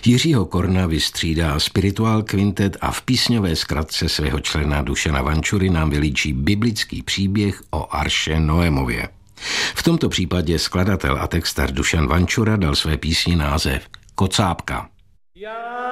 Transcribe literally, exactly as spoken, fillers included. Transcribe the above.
Jiřího Korna vystřídá Spirituál Quintet a v písňové zkratce svého člena Dušana Vančury nám vylíčí biblický příběh o arše Noémově. V tomto případě skladatel a textař Dušan Vančura dal své písni název Kocábka.